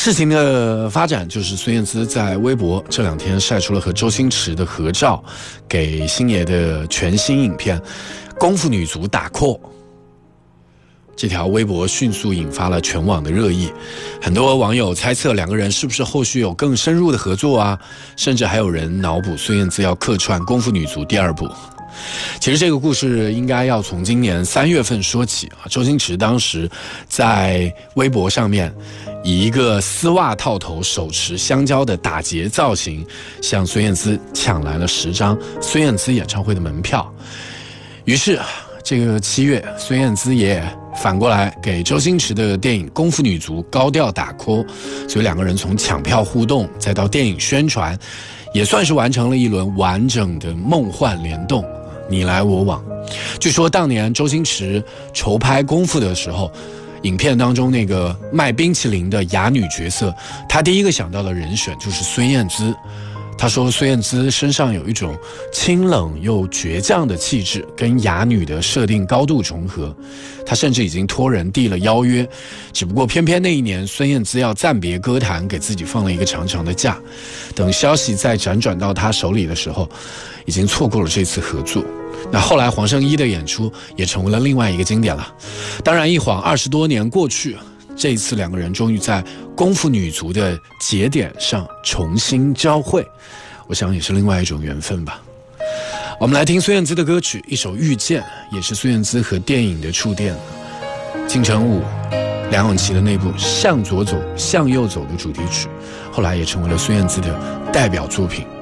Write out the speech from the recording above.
事情的发展就是孙燕姿在微博这2天晒出了和周星驰的合照，给星爷的全新影片《功夫女足》打 call。这条微博迅速引发了全网的热议，很多网友猜测2个人是不是后续有更深入的合作啊，甚至还有人脑补孙燕姿要客串《功夫女足》第2部。其实这个故事应该要从今年3月份说起啊。周星驰当时在微博上面以一个丝袜套头、手持香蕉的打劫造型，向孙燕姿抢来了10张孙燕姿演唱会的门票。于是这个7月，孙燕姿也反过来给周星驰的电影《功夫女足》高调打 call， 所以2个人从抢票互动再到电影宣传，也算是完成了一轮完整的梦幻联动，你来我往。据说当年周星驰筹拍《功夫》的时候，影片当中那个卖冰淇淋的哑女角色，他第一个想到的人选就是孙燕姿。他说孙燕姿身上有一种清冷又倔强的气质，跟哑女的设定高度重合。他甚至已经托人递了邀约，只不过偏偏那一年孙燕姿要暂别歌坛，给自己放了一个长长的假。等消息再辗转到他手里的时候，已经错过了这次合作。那后来黄圣依的演出也成为了另外一个经典了。当然一晃20多年过去，这一次2个人终于在功夫女足的节点上重新交汇，我想也是另外一种缘分吧。我们来听孙燕姿的歌曲，一首《遇见》，也是孙燕姿和电影的触电。金城武、梁咏琪的那部《向左走向右走》的主题曲，后来也成为了孙燕姿的代表作品。